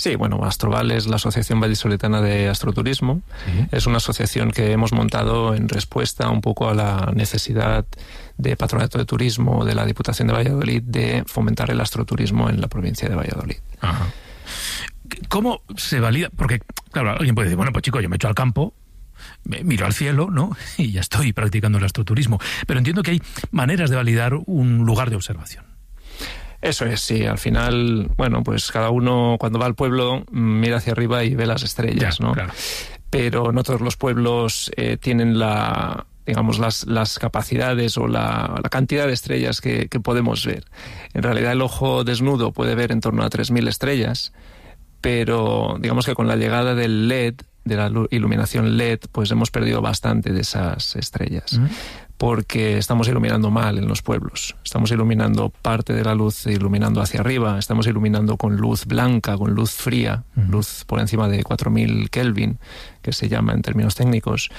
Sí, bueno, Astroval es la Asociación Vallisoletana de Astroturismo. Sí. Es una asociación que hemos montado en respuesta un poco a la necesidad de Patronato de Turismo de la Diputación de Valladolid de fomentar el astroturismo en la provincia de Valladolid. Ajá. ¿Cómo se valida? Porque, claro, alguien puede decir, bueno, pues chico, yo me echo al campo, miro al cielo, ¿no? Y ya estoy practicando el astroturismo. Pero entiendo que hay maneras de validar un lugar de observación. Eso es, sí. Al final, bueno, pues cada uno cuando va al pueblo mira hacia arriba y ve las estrellas, ya, ¿no? Claro. Pero no todos los pueblos tienen digamos, las capacidades o la cantidad de estrellas que podemos ver. En realidad el ojo desnudo puede ver en torno a 3.000 estrellas, pero digamos que con la llegada del LED, de la iluminación LED, pues hemos perdido bastante de esas estrellas. Porque estamos iluminando mal en los pueblos. Estamos iluminando parte de la luz, iluminando hacia arriba, estamos iluminando con luz blanca, con luz fría, luz por encima de 4.000 Kelvin, que se llama en términos técnicos.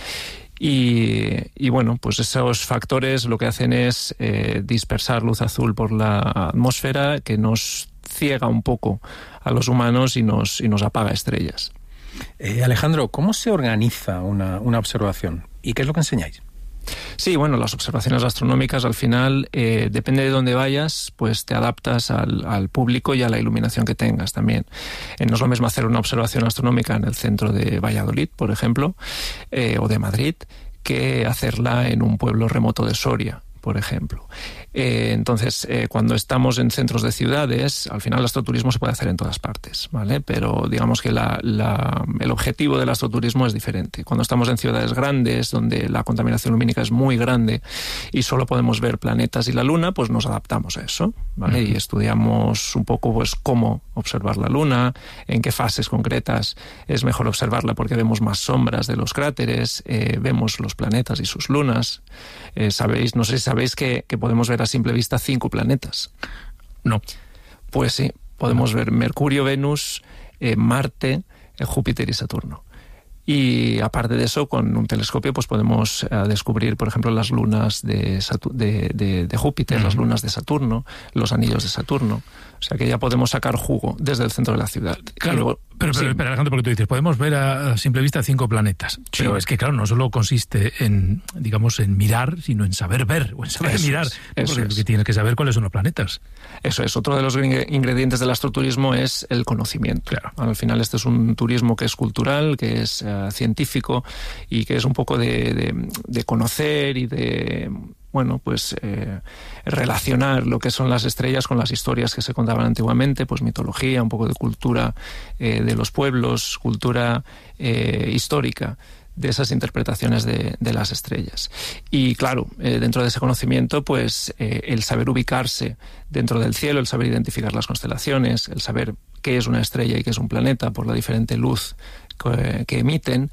Y bueno, pues esos factores lo que hacen es dispersar luz azul por la atmósfera, que nos ciega un poco a los humanos y nos apaga estrellas. Alejandro, ¿cómo se organiza una observación? ¿Y qué es lo que enseñáis? Sí, bueno, las observaciones astronómicas al final, depende de dónde vayas, pues te adaptas al público y a la iluminación que tengas también. No es lo mismo hacer una observación astronómica en el centro de Valladolid, por ejemplo, o de Madrid, que hacerla en un pueblo remoto de Soria, por ejemplo. Entonces, cuando estamos en centros de ciudades, al final el astroturismo se puede hacer en todas partes, ¿vale? Pero digamos que el objetivo del astroturismo es diferente. Cuando estamos en ciudades grandes, donde la contaminación lumínica es muy grande y solo podemos ver planetas y la Luna, pues nos adaptamos a eso, ¿vale? Y estudiamos un poco pues cómo observar la Luna, en qué fases concretas es mejor observarla porque vemos más sombras de los cráteres, vemos los planetas y sus lunas. No sé si sabéis que podemos ver a simple vista 5 planetas. No. Pues sí, podemos ver Mercurio, Venus, Marte, Júpiter y Saturno. Y aparte de eso, con un telescopio pues podemos descubrir, por ejemplo, las lunas de Júpiter, las lunas de Saturno, los anillos de Saturno. O sea que ya podemos sacar jugo desde el centro de la ciudad. Claro, luego, pero Alejandro, porque tú dices, podemos ver a simple vista 5 planetas. Sí. Pero es que, claro, no solo consiste en, digamos, en mirar, sino en saber ver o en saber mirar. Porque tienes que saber cuáles son los planetas. Eso es. Otro de los ingredientes del astroturismo es el conocimiento. Claro. Al final este es un turismo que es cultural, que es científico y que es un poco de conocer y de... bueno, pues relacionar lo que son las estrellas con las historias que se contaban antiguamente, pues mitología, un poco de cultura de los pueblos, cultura histórica de esas interpretaciones de las estrellas. Y claro, dentro de ese conocimiento, pues el saber ubicarse dentro del cielo, el saber identificar las constelaciones, el saber qué es una estrella y qué es un planeta por la diferente luz que emiten.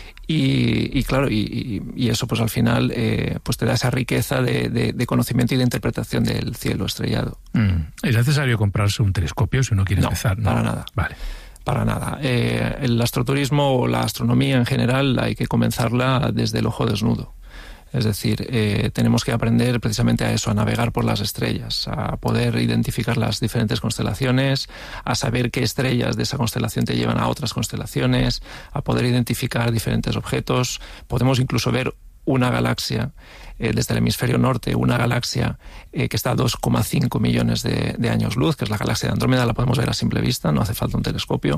Y claro, y eso pues al final pues te da esa riqueza de conocimiento y de interpretación del cielo estrellado. ¿Es necesario comprarse un telescopio si uno quiere empezar? No, para nada. Vale. Para nada. El astroturismo o la astronomía en general hay que comenzarla desde el ojo desnudo. Es decir, tenemos que aprender precisamente a eso, a navegar por las estrellas, a poder identificar las diferentes constelaciones, a saber qué estrellas de esa constelación te llevan a otras constelaciones, a poder identificar diferentes objetos. Podemos incluso ver una galaxia desde el hemisferio norte, una galaxia que está a 2,5 millones de años luz, que es la galaxia de Andrómeda, la podemos ver a simple vista, no hace falta un telescopio.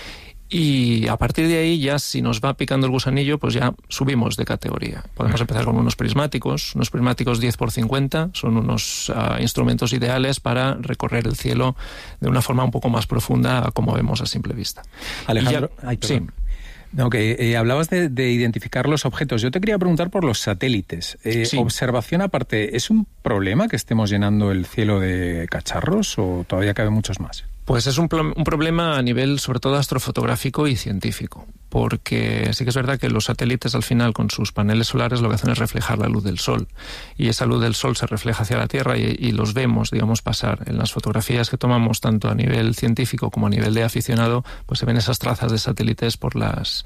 Y a partir de ahí ya si nos va picando el gusanillo, pues ya subimos de categoría. Podemos empezar con unos prismáticos 10x50, son unos instrumentos ideales para recorrer el cielo de una forma un poco más profunda a como vemos a simple vista. Alejandro, sí. No, hablabas de identificar los objetos. Yo te quería preguntar por los satélites. Sí. Observación aparte, ¿es un problema que estemos llenando el cielo de cacharros o todavía caben muchos más? Pues es un problema a nivel sobre todo astrofotográfico y científico, porque sí que es verdad que los satélites al final con sus paneles solares lo que hacen es reflejar la luz del sol y esa luz del sol se refleja hacia la Tierra y los vemos, digamos, pasar. En las fotografías que tomamos tanto a nivel científico como a nivel de aficionado, pues se ven esas trazas de satélites por las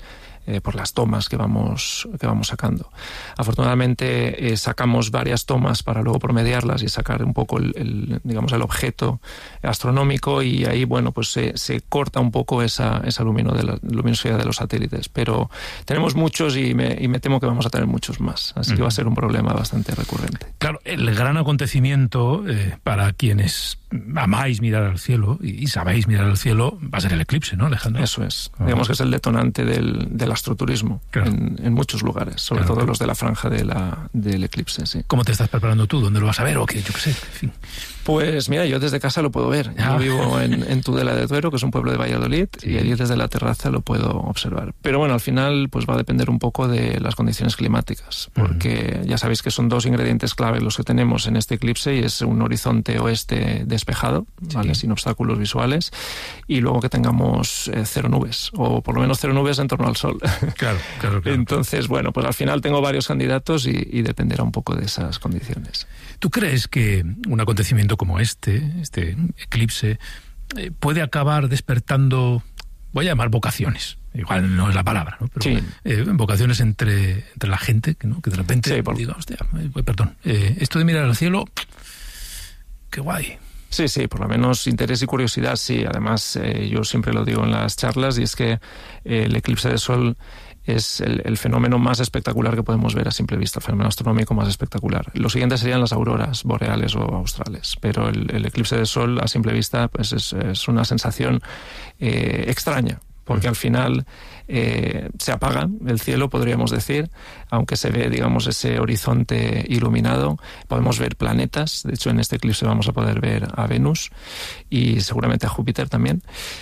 por las tomas que vamos sacando. Afortunadamente sacamos varias tomas para luego promediarlas y sacar un poco el objeto astronómico, y ahí pues se corta un poco esa luminosidad de los satélites, pero tenemos muchos y me temo que vamos a tener muchos más, así que va a ser un problema bastante recurrente. Claro, el gran acontecimiento para quienes amáis mirar al cielo y sabéis mirar al cielo va a ser el eclipse, ¿no, Alejandro? Eso es. Digamos que es el detonante del astroturismo, claro, en muchos lugares, sobre todo los de la franja del eclipse, sí. ¿Cómo te estás preparando tú? ¿Dónde lo vas a ver? O qué, yo qué sé, en fin. Pues mira, yo desde casa lo puedo ver. Yo vivo en Tudela de Duero, que es un pueblo de Valladolid, sí, y allí desde la terraza lo puedo observar. Pero bueno, al final pues va a depender un poco de las condiciones climáticas, porque ya sabéis que son dos ingredientes clave los que tenemos en este eclipse, y es un horizonte oeste despejado, ¿vale? Sin obstáculos visuales, y luego que tengamos cero nubes, o por lo menos cero nubes en torno al sol. Claro. Entonces, bueno, pues al final tengo varios candidatos y dependerá un poco de esas condiciones. ¿Tú crees que un acontecimiento como este eclipse, puede acabar despertando, voy a llamar vocaciones? Igual no es la palabra, ¿no? Pero sí, vocaciones entre la gente, que de repente diga, hostia, perdón, esto de mirar al cielo, qué guay. Sí, por lo menos interés y curiosidad, sí. Además, yo siempre lo digo en las charlas, y es que el eclipse de sol es el fenómeno más espectacular que podemos ver a simple vista, el fenómeno astronómico más espectacular. Lo siguiente serían las auroras boreales o australes, pero el eclipse de sol a simple vista pues es una sensación extraña, porque al final se apaga el cielo, podríamos decir, aunque se ve, digamos, ese horizonte iluminado. Podemos ver planetas, de hecho en este eclipse vamos a poder ver a Venus y seguramente a Júpiter también.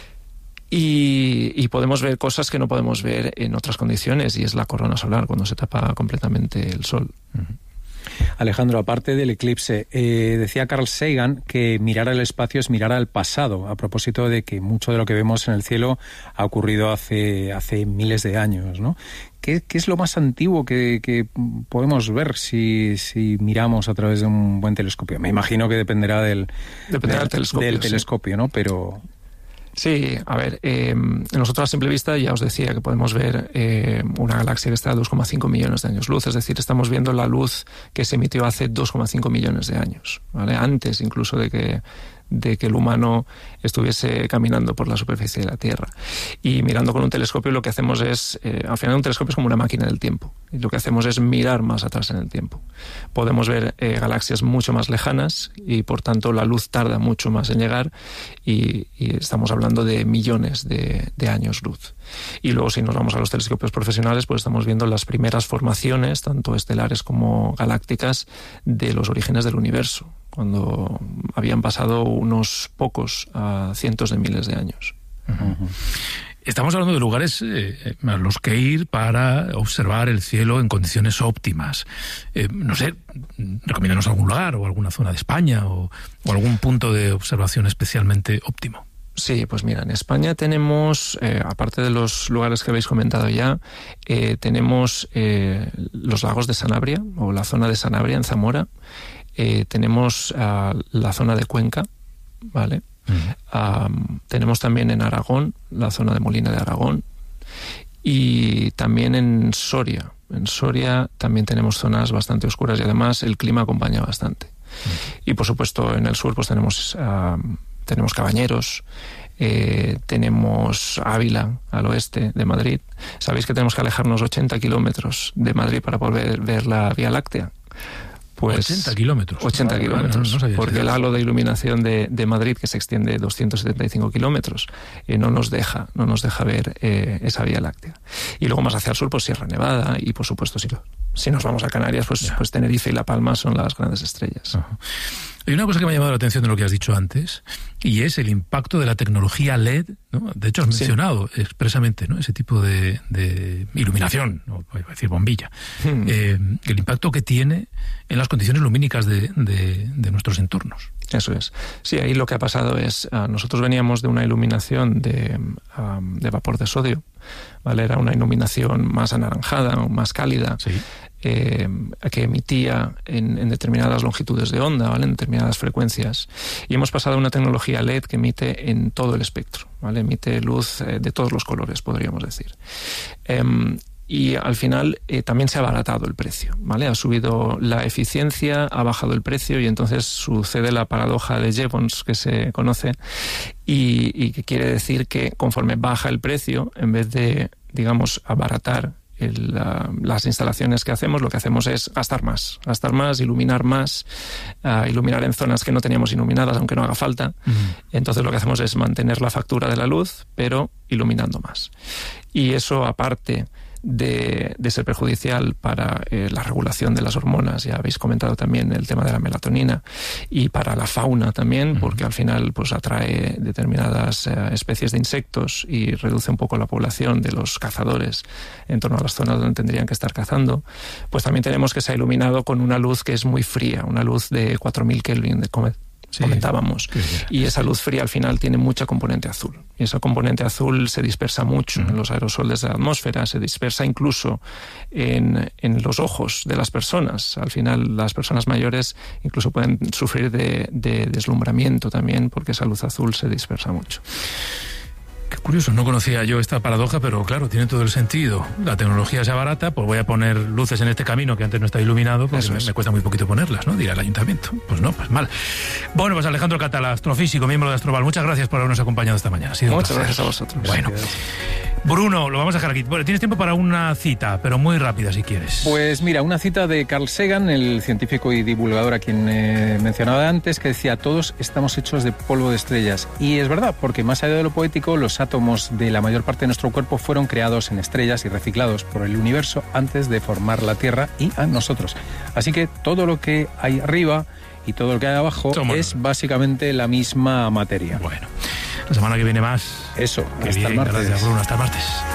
Y podemos ver cosas que no podemos ver en otras condiciones, y es la corona solar, cuando se tapa completamente el sol. Alejandro, aparte del eclipse, decía Carl Sagan que mirar al espacio es mirar al pasado, a propósito de que mucho de lo que vemos en el cielo ha ocurrido hace miles de años, ¿no? ¿Qué es lo más antiguo que podemos ver si miramos a través de un buen telescopio? Me imagino que dependerá del telescopio, sí, ¿no? Pero... Sí, a ver, nosotros a simple vista ya os decía que podemos ver una galaxia que está a 2,5 millones de años luz, es decir, estamos viendo la luz que se emitió hace 2,5 millones de años, ¿vale? Antes incluso de que el humano estuviese caminando por la superficie de la Tierra. Y mirando con un telescopio lo que hacemos es, al final un telescopio es como una máquina del tiempo, y lo que hacemos es mirar más atrás en el tiempo. Podemos ver galaxias mucho más lejanas, y por tanto la luz tarda mucho más en llegar, y estamos hablando de millones de años luz. Y luego, si nos vamos a los telescopios profesionales, pues estamos viendo las primeras formaciones, tanto estelares como galácticas, de los orígenes del universo, cuando habían pasado unos pocos a cientos de miles de años. Uh-huh. Estamos hablando de lugares a los que ir para observar el cielo en condiciones óptimas. No sé, recomiéndanos algún lugar o alguna zona de España o algún punto de observación especialmente óptimo. Sí, pues mira, en España tenemos, aparte de los lugares que habéis comentado ya, tenemos los lagos de Sanabria, o la zona de Sanabria en Zamora. Tenemos la zona de Cuenca, ¿vale? Tenemos también en Aragón, la zona de Molina de Aragón, y también en Soria. En Soria también tenemos zonas bastante oscuras, y además el clima acompaña bastante. Y por supuesto en el sur pues tenemos Cabañeros, tenemos Ávila al oeste de Madrid. Sabéis que tenemos que alejarnos 80 kilómetros de Madrid para poder ver la Vía Láctea. Pues 80 kilómetros. 80 kilómetros, no porque el halo de iluminación de Madrid, que se extiende 275 kilómetros, no nos deja ver esa Vía Láctea. Y luego más hacia el sur, pues Sierra Nevada, y por supuesto si nos vamos a Canarias, pues Tenerife y La Palma son las grandes estrellas. Uh-huh. Hay una cosa que me ha llamado la atención de lo que has dicho antes, y es el impacto de la tecnología LED, ¿no? De hecho, has mencionado expresamente, ¿no?, ese tipo de iluminación, no voy a decir bombilla, el impacto que tiene en las condiciones lumínicas de nuestros entornos. Eso es. Sí, ahí lo que ha pasado es, nosotros veníamos de una iluminación de vapor de sodio, ¿vale? Era una iluminación más anaranjada, más cálida. Sí. que emitía en determinadas longitudes de onda, ¿vale? En determinadas frecuencias. Y hemos pasado a una tecnología LED que emite en todo el espectro, ¿vale? Emite luz de todos los colores, podríamos decir. Y al final también se ha abaratado el precio, ¿vale? Ha subido la eficiencia, ha bajado el precio y entonces sucede la paradoja de Jevons que se conoce y que quiere decir que conforme baja el precio, en vez de, digamos, abaratar las instalaciones que hacemos, lo que hacemos es gastar más, iluminar más, iluminar en zonas que no teníamos iluminadas, aunque no haga falta. Entonces lo que hacemos es mantener la factura de la luz, pero iluminando más. Y eso, aparte de ser perjudicial para la regulación de las hormonas, ya habéis comentado también el tema de la melatonina, y para la fauna también, porque al final pues atrae determinadas especies de insectos y reduce un poco la población de los cazadores en torno a las zonas donde tendrían que estar cazando, pues también tenemos que ser iluminado con una luz que es muy fría, una luz de 4000 Kelvin, comentábamos. Y esa luz fría al final tiene mucha componente azul. Y esa componente azul se dispersa mucho en los aerosoles de la atmósfera, se dispersa incluso en los ojos de las personas. Al final las personas mayores incluso pueden sufrir de deslumbramiento también porque esa luz azul se dispersa mucho. Qué curioso, no conocía yo esta paradoja, pero claro, tiene todo el sentido. La tecnología se abarata, pues voy a poner luces en este camino que antes no está iluminado, porque me cuesta muy poquito ponerlas, ¿no? Dirá el ayuntamiento. Pues no, pues mal. Bueno, pues Alejandro Catala, astrofísico, miembro de Astroval, muchas gracias por habernos acompañado esta mañana. Muchas gracias a vosotros. Bueno, Bruno, lo vamos a dejar aquí. Bueno, tienes tiempo para una cita, pero muy rápida si quieres. Pues mira, una cita de Carl Sagan, el científico y divulgador a quien mencionaba antes, que decía: todos estamos hechos de polvo de estrellas. Y es verdad, porque más allá de lo poético, los átomos de la mayor parte de nuestro cuerpo fueron creados en estrellas y reciclados por el universo antes de formar la Tierra y a nosotros. Así que todo lo que hay arriba y todo lo que hay abajo es básicamente la misma materia. Bueno, la semana que viene más. Eso, hasta el martes. Gracias, Bruno, hasta el martes.